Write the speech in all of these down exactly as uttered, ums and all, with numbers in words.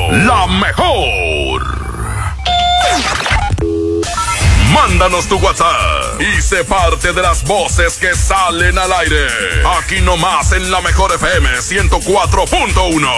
la mejor. Mándanos tu WhatsApp y sé parte de las voces que salen al aire. Aquí nomás en la mejor F M ciento cuatro punto uno.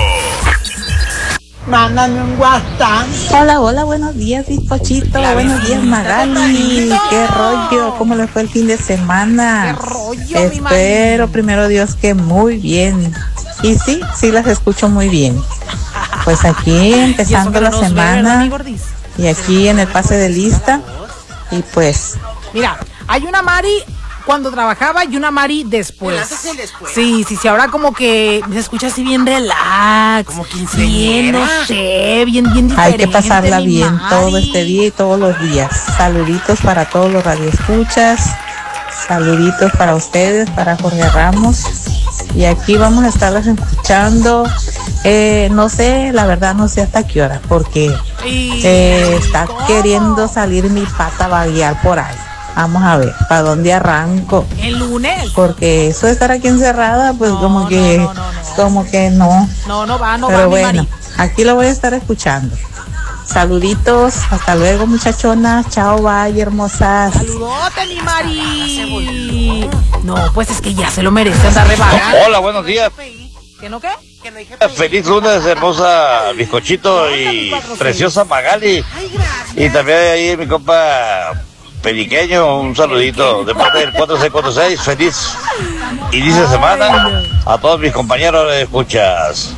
Mándame un WhatsApp. Hola, hola, buenos días, bizcochito. Buenos días, Magali. ¿Qué rollo? ¿Cómo le fue el fin de semana? ¿Qué rollo, Espero, primero Dios, que muy bien. Y sí, sí las escucho muy bien. Pues aquí empezando la semana. Y aquí en el pase de lista. Y pues... Mira, hay una Mari cuando trabajaba y una Mari después. Sí, sí, sí, ahora como que se escucha así bien relax. Como quinceañera. Bien, no sé, bien, bien diferente. Hay que pasarla bien Mari. Todo este día y todos los días. Saluditos para todos los radioescuchas. Saluditos para ustedes, para Jorge Ramos. Y aquí vamos a estarlas escuchando. Eh, no sé, la verdad no sé hasta qué hora, porque eh, está queriendo salir mi pata a vaguear por ahí. Vamos a ver, ¿para dónde arranco? El lunes. Porque eso de estar aquí encerrada, pues no, como no, que, no, no, no. como que no. No, no va, no Pero va, bueno, mi Mari. Aquí lo voy a estar escuchando. Saluditos, hasta luego muchachonas, chao, bye, hermosas. Saludote, mi Mari. No, pues es que ya se lo merece andar revagando. Hola, buenos días. ¿Qué no qué? Feliz lunes, hermosa bizcochito y preciosa Magali. Y también ahí mi compa Periqueño, un saludito de parte del cuatro seis cuatro seis. Feliz inicio de semana a todos mis compañeros de escuchas.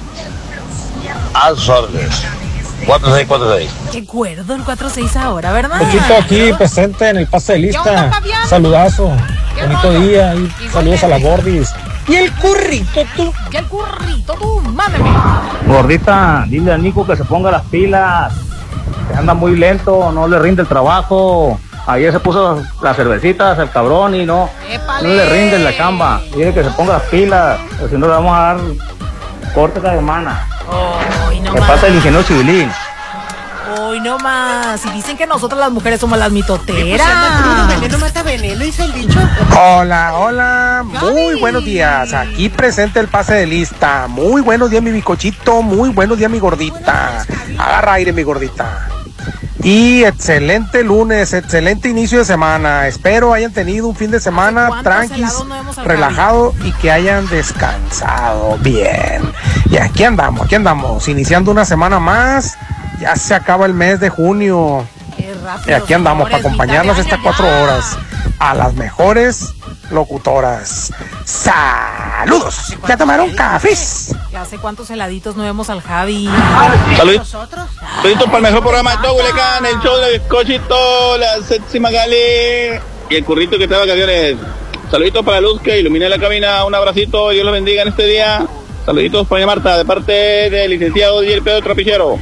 A sus órdenes. cuatro seis cuatro seis. Qué cuerdo el cuatro seis ahora, ¿verdad? Poquito aquí presente en el pase de lista. Saludazo. Bonito día y saludos a la Gordis. Y el currito tú. Y el currito tú, mándame. Gordita, dile a Nico que se ponga las pilas. Que anda muy lento, no le rinde el trabajo. Ayer se puso las cervecitas, el cabrón, y no, no le rinde la chamba. Dile que se ponga las pilas, o si no le vamos a dar corte cada semana. Oh, no me pasa el ingeniero civilín. Hoy no más. Y dicen que nosotras las mujeres somos las mitoteras. Pues veneno mata veneno, dice el dicho. Hola, hola. Muy buenos días. Aquí presente el pase de lista. Muy buenos días, mi bizcochito. Muy buenos días, mi gordita. Agarra aire, mi gordita. Y excelente lunes, excelente inicio de semana. Espero hayan tenido un fin de semana tranquis, no relajado y que hayan descansado bien. Y aquí andamos, aquí andamos, iniciando una semana más. Ya se acaba el mes de junio. Y aquí andamos para acompañarlas estas cuatro horas a las mejores locutoras. ¡Saludos! ¿Ya tomaron cafés? Ya hace cuántos heladitos no vemos al Javi. Saluditos. Saluditos para el mejor programa de todo Culiacán, el show de bizcochito, la sexy Magali y el currito que está de vacaciones. Saluditos para Luz que ilumina la cabina. Un abracito, Dios los bendiga en este día. Saluditos para Marta de parte del licenciado y el Pedro Trapichero.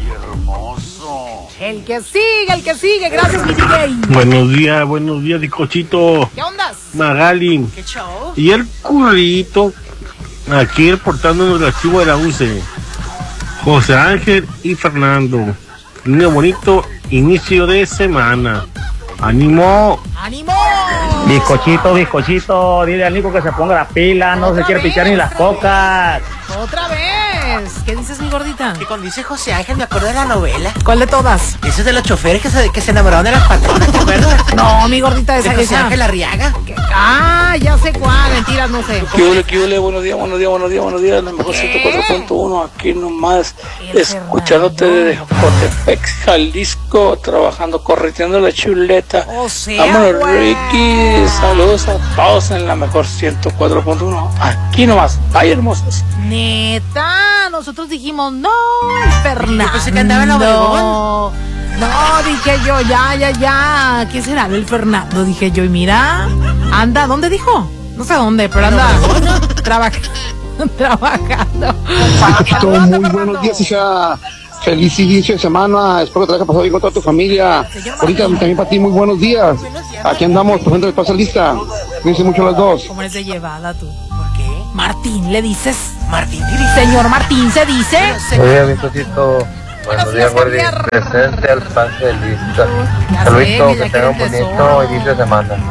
El que sigue, el que sigue, gracias mi D J. Buenos días, buenos días, bizcochito. ¿Qué ondas? Magali. ¿Qué show? Y el currito, aquí reportándonos el archivo de la U C E. José Ángel y Fernando. Un bonito inicio de semana. ¡Ánimo! ¡Ánimo! Bizcochito, bizcochito, dile a Nico que se ponga las pilas, no se quiere pichar ni las cocas. ¡Otra vez! ¿Qué dices, mi gordita? Que cuando dice José Ángel me acuerdo de la novela. ¿Cuál de todas? Eso es de los choferes que se, que se enamoraron de las patronas, ¿te acuerdas? No, mi gordita, esa de José Ángel Arriaga. Ah, ya sé cuál, mentiras, no sé. ¿Qué huele, qué huele? Buenos días, buenos días, buenos días, buenos días. La mejor ciento cuatro punto uno, aquí nomás, el escuchándote desde Jotepec, Jalisco, trabajando, correteando la chuleta. O sea, vámonos, Ricky. Saludos a todos en la mejor ciento cuatro punto uno. Aquí nomás. Ay, hermosas. Neta, nosotros dijimos, no, Fernando. Yo pensé que andaba en Obregón. No, dije yo, ya, ya, ya. ¿Qué será el Fernando? Dije yo, y mira, anda, ¿dónde dijo? No sé dónde, pero anda trabajando. Trabajando. Muy buenos días, hija. Feliz inicio de semana. Espero que te haya pasado bien con toda tu familia. Ahorita también para ti, muy buenos días. Aquí andamos, por ejemplo, el pase lista. Cuídense mucho las dos. ¿Cómo eres de llevada tú? ¿Por qué? Martín, ¿le dices? Martín, ¿te dice? Señor Martín, ¿se dice? Buenos días, bizcochito. Buenos días, Gordy. Presente al pase de lista. Saludito, que tengan un bonito inicio de semana.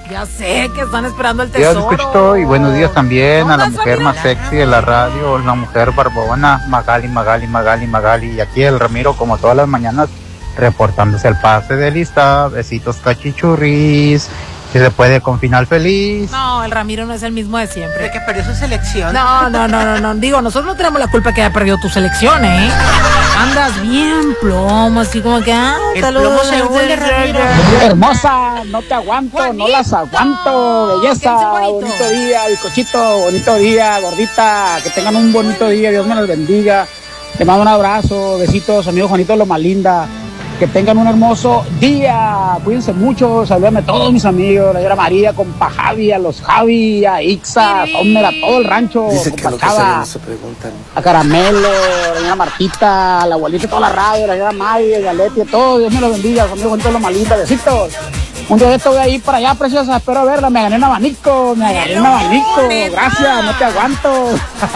Ya sé que están esperando el Buenos días, tesoro. Bizcochito, y buenos días también a la ¿Dónde mujer está, más mira? sexy de la radio, la mujer barbona, Magali, Magali, Magali, Magali. Y aquí el Ramiro, como todas las mañanas, reportándose al pase de lista. Besitos cachichurris. Si se puede con final feliz. No, el Ramiro no es el mismo de siempre. De que perdió su selección. No, no, no, no, no. Digo, nosotros no tenemos la culpa que haya perdido tu selección, ¿eh? Andas bien plomo, así como que... Ah, El saludos, plomo se hunde, Ramiro. Hermosa, no te aguanto, no las aguanto, belleza, bonito día, bizcochito, bonito día, gordita, que tengan un bonito día, Dios me los bendiga, te mando un abrazo, besitos, amigo Juanito Loma Linda, que tengan un hermoso día, cuídense mucho, salúdame a todos mis amigos, la señora María, compa Javi, a los Javi, a Ixa, a Sommer, a todo el rancho, Dice que compa lo que sale Chava, no se preguntan. a Caramelo, la señora Martita, a la abuelita de toda la radio, la señora May, a Galetti, a todos, Dios me los bendiga, los amigos Juanito Loma Linda, besitos. Un día de esto voy a ir para allá, preciosa, espero verla, me gané un abanico, me gané un abanico, gracias, no te aguanto.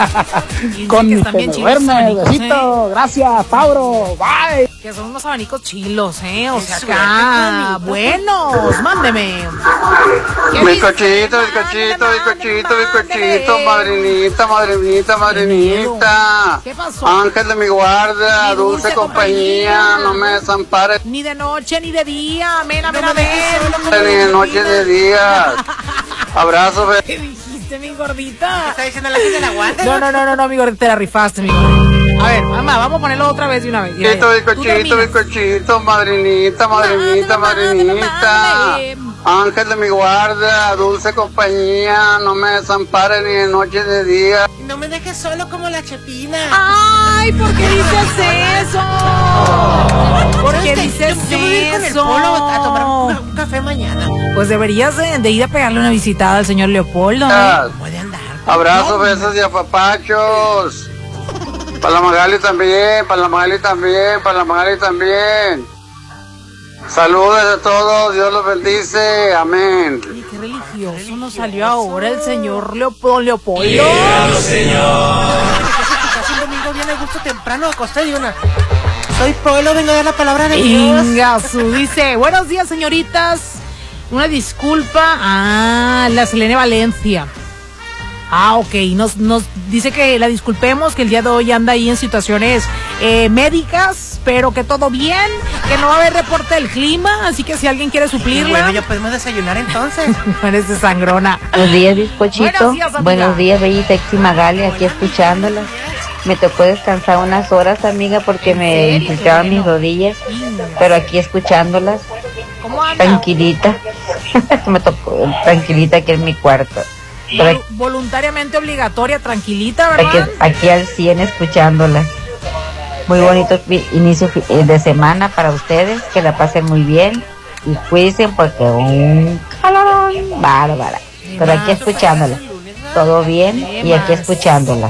Con que mi están bien te chidos los duerme, abanicos, besito, gracias, Tauro, bye. Que son unos abanicos chilos, ¿eh? O sea, suerte, acá, qué buenos, mándeme. ¿Qué Bizcochito, bizcochito, bizcochito, bizcochito, madrinita, madrinita, madrinita. ¿Qué pasó? Ángel de mi guarda, Mi dulce dulce compañía, compañía. no me desampares Ni de noche ni de día, amén, amén, amén. ni de noche ni de día. Abrazo, be- ¿Qué dijiste, mi gordita? Está diciendo la gente la aguanta. No, no, no, no, no, mi gordita, te la rifaste, mi gordita. A ver, mamá, vamos a ponerlo otra vez de una vez. Bizcochito, bizcochito, bizcochito, madrinita, madrinita, madrinita. Ángel de mi guarda, dulce compañía, no me desampares ni de noche ni de día. No me dejes solo como la Chepina. Ay, ¿por qué dices eso? ¿Por qué dices Yo me voy a ir con el eso? Polo a tomar un, un café mañana. Pues deberías de, de ir a pegarle una visitada al señor Leopoldo. Ah, Puede andar. Abrazos, besos y apapachos. Para la Magali también, para la Magali también, para la Magali también. Saludos a todos, Dios los bendice, amén. Ay, qué religioso nos salió ahora el señor Leopoldo. Leopoldo. Casi un domingo viene a gusto temprano, acosté y una. Soy Polo, vengo a dar la palabra de Dios. Ingasu dice, buenos días, señoritas. Una disculpa. Ah, la Selene Valencia. Ah, ok, nos, nos dice que la disculpemos, que el día de hoy anda ahí en situaciones eh, médicas, pero que todo bien, que no va a haber reporte del clima, así que si alguien quiere suplirla. Bueno, ya podemos desayunar entonces. Eres de sangrona. Buenos días, bizcochito. Buenos días, amiga. Buenos días, bella y sexy Magali, aquí escuchándola. Me tocó descansar unas horas, amiga, porque me infiltraban mis rodillas, pero aquí escuchándolas, ¿Cómo anda? tranquilita. Me tocó tranquilita aquí en mi cuarto. Pero Vol- voluntariamente obligatoria, tranquilita, aquí, ¿verdad? aquí al cien escuchándolas. Muy bonito fi- inicio fi- eh, de semana para ustedes, que la pasen muy bien y cuídense porque un calorón bárbara. Pero aquí escuchándola, todo bien y aquí escuchándola.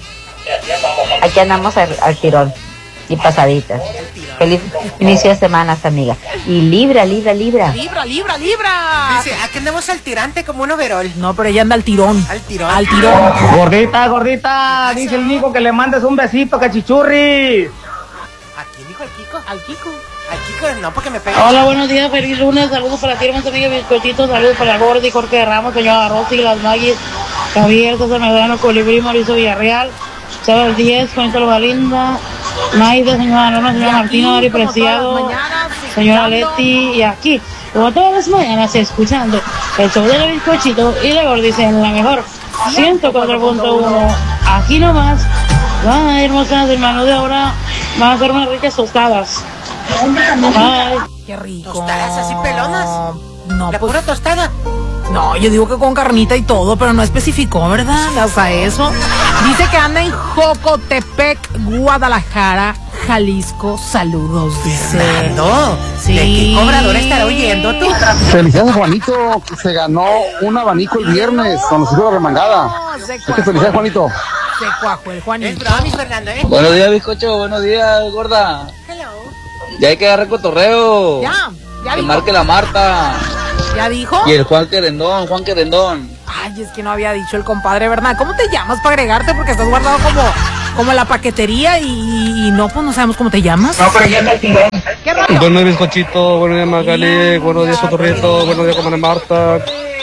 Aquí andamos al, al tirón y pasaditas. Feliz inicio de semanas, amiga. Y libra, libra, libra. Libra, libra, libra. Dice, aquí andamos al tirante como un overol. No, pero ella anda al tirón. Al tirón. Al tirón. Gordita, gordita, dice el Nico que le mandes un besito, cachichurri. ¿A quién dijo el Kiko? Al Kiko. Al Kiko, no, porque me pega. Hola, buenos días, feliz lunes, saludos para ti, hermanos amigos bizcochitos, saludos para Gordy, Jorge Ramos, señora Rosy, las Magis, Javier, César Medrano, Colibrí, Mauricio Villarreal, Chávez diez, Juanito Lobalinda, Maida, señora Lona, señora Martina, Ari Preciado, señora Leti, y aquí, como todas las mañanas, escuchando el show del bizcochito y la Gordy en la mejor ciento cuatro punto uno, aquí nomás, va, hermosas, hermanos de ahora, van a hacer unas ricas tostadas. Ay. Qué rico. ¿Tostadas así pelonas? No, ¿La pues, pura tostada? no, yo digo que con carnita y todo, pero no especificó, ¿verdad? Hasta eso. Dice que anda en Jocotepec, Guadalajara, Jalisco. Saludos, dice. Fernando, Sí. ¿de qué cobrador estará oyendo tú? Felicidades a Juanito, que se ganó un abanico el viernes con los hijos de remangada. No, se Es que cuajó. felicidades, Juanito. Se cuajó el Es Juanito. broma, mi Fernando, ¿eh? Buenos días, bizcocho. Buenos días, gorda. Hello. Ya hay que agarrar cotorreo. Ya, ya Que dijo. marque la Marta. ¿Ya dijo? Y el Juan Querendón, Juan Querendón. Ay, es que no había dicho el compadre, ¿verdad? ¿Cómo te llamas para agregarte? Porque estás guardado como, como la paquetería y, y no, pues no sabemos cómo te llamas. No, pero ya me tiré. ¿Qué rollo? Buenos días, bizcochito. Buenos días, Magali. Buenos días, Cotorrito. Buenos días, comadre Marta.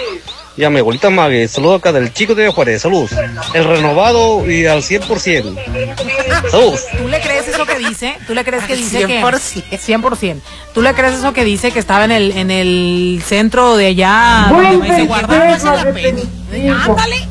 y a mi abuelita Maggie. Saludos acá del Chico de Juárez. Saludos. El renovado y al cien por ciento. Saludos. ¿Tú le crees eso que dice? ¿Tú le crees que dice cien por ciento. que cien por ciento? ¿Tú le crees eso que dice que estaba en el en el centro de allá? Vuelve donde se guardaba ese la pena? Ándale.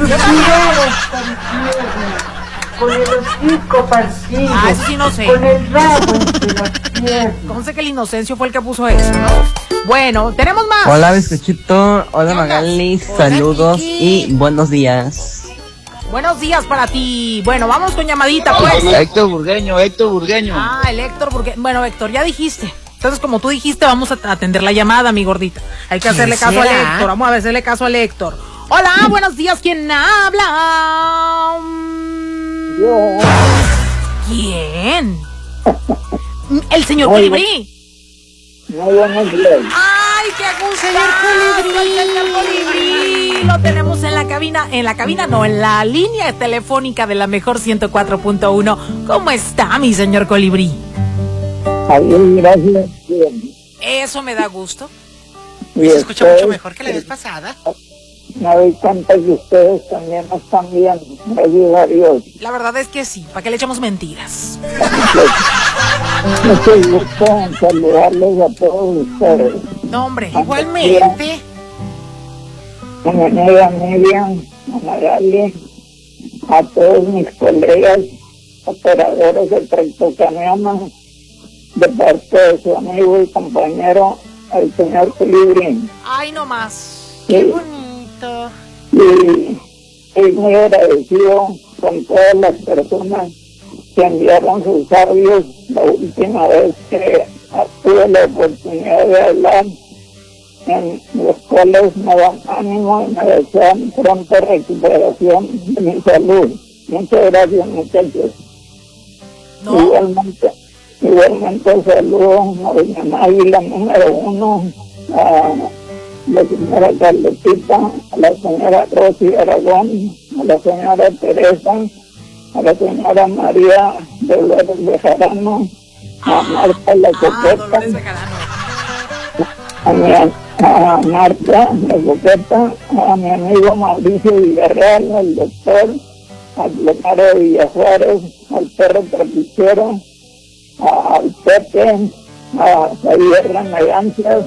Con el hocico partido. Ah, eso sí no sé. Con el rabo entre las piernas. ¿Cómo sé que el Inocencio fue el que puso eso, no? Bueno, tenemos más. Hola, bizcochito. Hola, Magali. Saludos y buenos días. Buenos días para ti. Bueno, vamos con llamadita, pues. Héctor Burgueño, Héctor Burgueño. Ah, el Héctor Burgueño. Bueno, Héctor, ya dijiste. Entonces, como tú dijiste, vamos a atender la llamada, mi gordita. Hay que hacerle caso al Héctor. Vamos a hacerle caso al Héctor. Hola, buenos días. ¿Quién habla? Yo. ¿Quién? El señor Colibrí. Muy buenos días. ¡Ay, qué gusto! Señor Colibrí. Señor Colibrí. Lo tenemos en la cabina. En la cabina, no, en la línea telefónica de la mejor ciento cuatro punto uno. ¿Cómo está, mi señor Colibrí? Ay, gracias. Bien. Eso me da gusto. Y Se escucha ustedes, mucho mejor que la vez pasada. Me doy cuenta que ustedes también están bien. Gracias a Dios. La verdad es que sí. ¿Para qué le echamos mentiras? Mucho gusto en saludarles a todos ustedes. No, hombre. Igualmente. A mi amiga Miriam, a Magali, a todos mis colegas operadores de tractocamiones, de parte de su amigo y compañero, el señor Colibrí. Ay, no más. Qué bonito. Y estoy muy agradecido con todas las personas que enviaron sus audios la última vez que tuve la oportunidad de hablar, en los cuales me dan ánimo y me desean pronta recuperación de mi salud. Muchas gracias, muchachos. ¿No? Igualmente, igualmente saludo a doña Maggie, la número uno, a la señora Carletita, a la señora Rosy Aragón, a la señora Teresa, a la señora María Dolores Bejarano, a Marta la Coqueta, a, mi, a Marta la Coqueta, a mi amigo Mauricio Villarreal, al doctor, al Leonardo Villajuárez, al perro trapichero, a, al Pepe, a Javier Renegancias,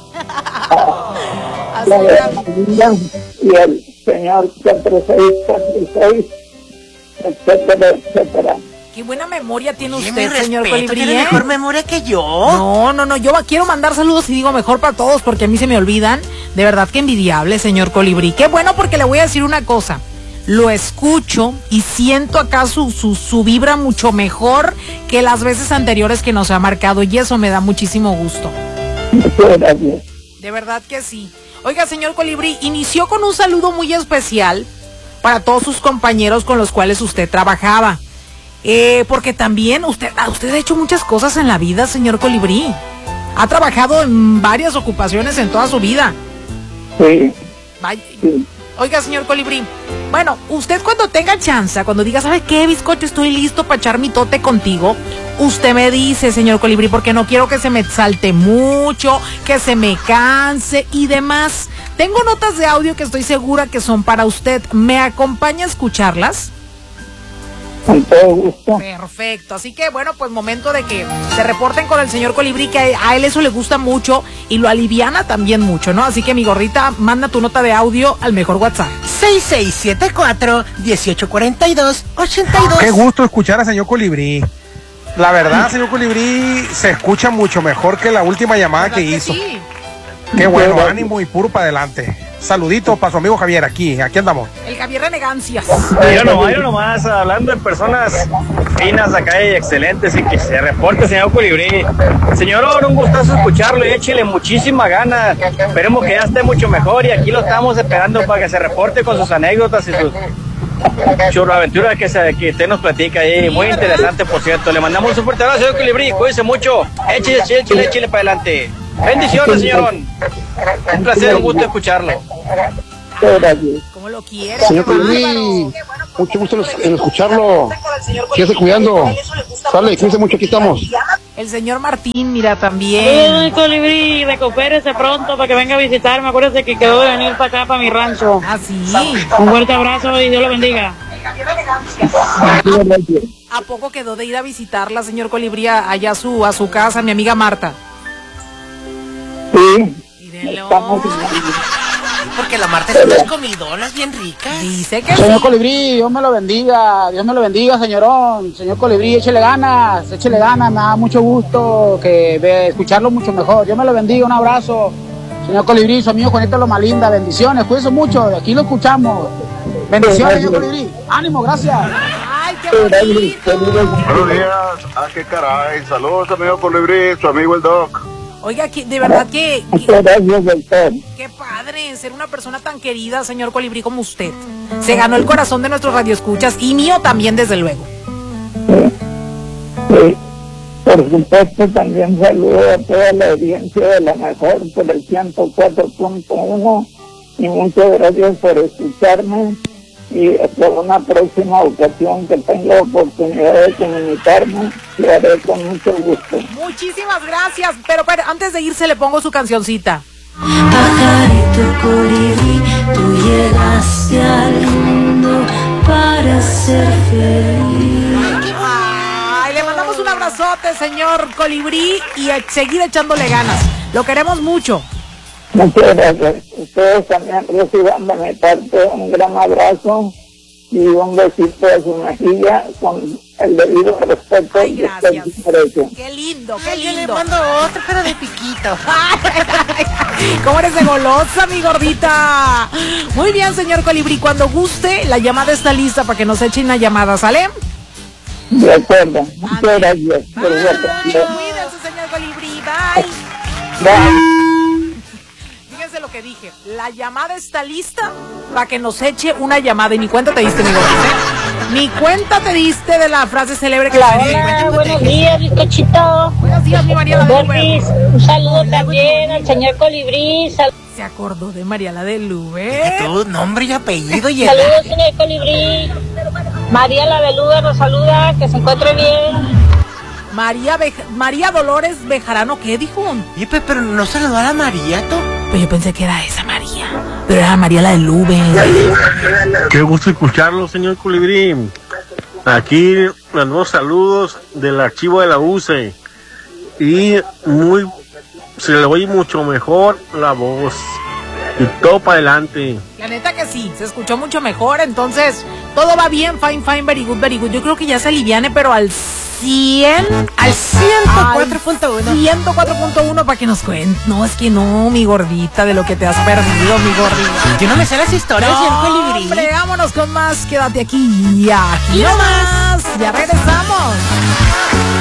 a la Bernardina y el señor cuatro seis cuatro seis, etcétera, etcétera. Qué buena memoria tiene Oye, usted, mi señor respeto, Colibrí. tiene ¿eh? mejor memoria que yo. No, no, no, yo quiero mandar saludos y digo mejor para todos porque a mí se me olvidan. De verdad que envidiable, señor Colibrí. Qué bueno, porque le voy a decir una cosa. Lo escucho y siento acá su, su, su vibra mucho mejor que las veces anteriores que nos ha marcado, y eso me da muchísimo gusto. Muchas gracias. De verdad que sí. Oiga, señor Colibrí, inició con un saludo muy especial para todos sus compañeros con los cuales usted trabajaba. Eh, porque también usted, usted ha hecho muchas cosas en la vida, señor Colibrí. Ha trabajado en varias ocupaciones en toda su vida. Sí. Vaya. Oiga, señor Colibrí, bueno, usted cuando tenga chance, cuando diga, ¿sabe qué, bizcocho? Estoy listo para echar mi tote contigo. Usted me dice, señor Colibrí, porque no quiero que se me salte mucho, que se me canse y demás. Tengo notas de audio que estoy segura que son para usted. ¿Me acompaña a escucharlas? Con todo gusto. Perfecto, así que bueno, pues momento de que se reporten con el señor Colibrí, que a él eso le gusta mucho y lo aliviana también mucho, ¿no? Así que mi gordita, manda tu nota de audio al mejor WhatsApp. seis seis siete cuatro, uno ocho cuatro dos, ocho dos. Qué gusto escuchar al señor Colibrí. La verdad, señor Colibrí, se escucha mucho mejor que la última llamada que hizo. Sí. Qué bueno, ánimo y puro para adelante. Saluditos para su amigo Javier, aquí, aquí andamos. El Javier Renegancias. Yo nomás, yo nomás, hablando de personas finas acá y excelentes, y que se reporte, señor Colibrí. Señor, un gustazo escucharlo y échele muchísima gana. Esperemos que ya esté mucho mejor, y aquí lo estamos esperando para que se reporte con sus anécdotas y sus churroaventuras que, se, que usted nos platica ahí. Muy interesante, por cierto. Le mandamos un fuerte abrazo, señor Colibrí. Cuídense mucho. Échele, échele, échele para adelante. Bendiciones, señor. Un placer, un gusto escucharlo. Gracias. ¿Cómo lo quiere? Señor Qué Colibrí. bárbaro. Qué bueno mucho gusto en escucharlo. Quédese cuidando. Sale, cuídense mucho, aquí estamos. El señor Martín, mira, también. Ay, Colibrí, recupérese pronto para que venga a visitarme. Acuérdese que quedó de venir para acá, para mi rancho. Ah, sí. Un fuerte abrazo y Dios lo bendiga. ¿A poco quedó de ir a visitarla, señor Colibrí, allá a su, a su casa, mi amiga Marta? Sí. Estamos... Porque la Marta es unas comidonas bien ricas. Dice que Señor sí. Colibrí, Dios me lo bendiga, Dios me lo bendiga, señorón. Señor Colibrí, échele ganas, échele ganas, me da mucho gusto que ve, escucharlo mucho mejor. Dios me lo bendiga, un abrazo. Señor Colibrí, su amigo Juanito Loma Linda, bendiciones, cuídense mucho, aquí lo escuchamos. Bendiciones, señor Colibrí. Ánimo, gracias. Ay, qué bonito. Buenos días. Ah, qué caray. Saludos, amigo Colibrí, su amigo el Doc. Oiga, que, de verdad que, que Gracias, doctor. qué padre ser una persona tan querida, señor Colibrí, como usted. Se ganó el corazón de nuestros radioescuchas y mío también, desde luego. Sí. Por supuesto, también saludo a toda la audiencia de la mejor por el ciento cuatro punto uno y muchas gracias por escucharme y hasta una próxima ocasión que tenga oportunidad de comunicarme, lo haré con mucho gusto. Muchísimas gracias, pero, pero antes de irse le pongo su cancioncita. Pajarito colibrí, tú llegaste al mundo para ser feliz. Ay, le mandamos un abrazote, señor Colibrí, y a seguir echándole ganas. Lo queremos mucho. Muchas gracias. Ustedes también reciban de mi parte un gran abrazo y un besito a su mejilla con el debido respeto. Ay, gracias. Qué lindo, qué Ay, yo le lindo. mando otro, pero de piquito. ¿Cómo eres de golosa, mi gordita? Muy bien, señor Colibrí, cuando guste, la llamada está lista para que nos echen la llamada, ¿sale? De acuerdo. Muchas gracias. Bye, cuídense, señor Colibrí, bye. Bye. Fíjense lo que dije, la llamada está lista para que nos eche una llamada y ni cuenta te diste, mi gordita, ¿eh? Ni cuenta te diste de la frase célebre que Hola, te hola, buenos días, bizcochito. Buenos días, mi María la de Gordis, un saludo también al señor Colibrí. Sal Se acordó de María la de Lube. Tu nombre y apellido y Saludos, señor Colibrí. María la Beluga nos saluda, que se encuentre bien. María Bej- María Dolores Bejarano, ¿qué dijo? Y pe- pero no saludó a la María, ¿tú? Pues yo pensé que era esa María, pero era María la de Lube. Qué gusto escucharlo, señor Colibrí. Aquí los nuevos saludos del archivo de la U C E. Y muy, se le oye mucho mejor la voz. Y todo para adelante. La neta que sí, se escuchó mucho mejor, entonces todo va bien, fine, fine, very good, very good. Yo creo que ya se aliviane, pero al cien, al ciento cuatro punto uno. ciento cuatro punto uno para que nos cuente. No, es que no, mi gordita, de lo que te has perdido, mi gordita. Yo no me sé las historias, no, señor Colibrí. Hombre, vámonos con más, quédate aquí, aquí nomás. Ya regresamos.